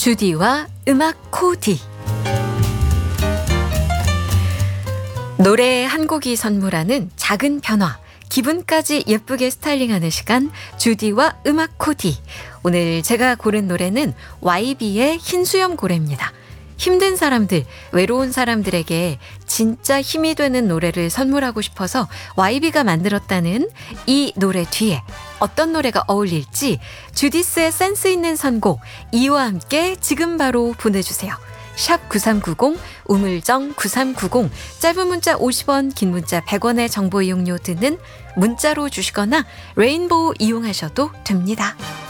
주디와 음악 코디. 노래 한 곡이 선물하는 작은 변화, 기분까지 예쁘게 스타일링하는 시간, 주디와 음악 코디. 오늘 제가 고른 노래는 YB의 흰수염 고래입니다. 힘든 사람들, 외로운 사람들에게 진짜 힘이 되는 노래를 선물하고 싶어서 YB가 만들었다는 이 노래 뒤에 어떤 노래가 어울릴지 주디스의 센스 있는 선곡 이와 함께 지금 바로 보내주세요. 샵 9390, 우물정 9390, 짧은 문자 50원, 긴 문자 100원의 정보 이용료 드는 문자로 주시거나 레인보우 이용하셔도 됩니다.